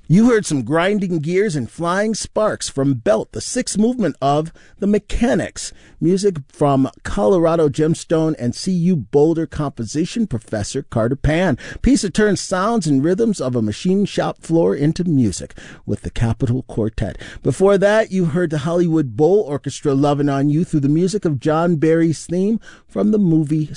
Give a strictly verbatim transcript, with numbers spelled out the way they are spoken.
You heard some grinding gears and flying sparks from Belt, the sixth movement of The Mechanics. Music from Colorado Gemstone and C U Boulder composition professor Carter Pan. Piece that turns sounds and rhythms of a machine shop floor into music with the Capitol Quartet. Before that, you heard the Hollywood Bowl Orchestra loving on you through the music of John Barry's theme from the movie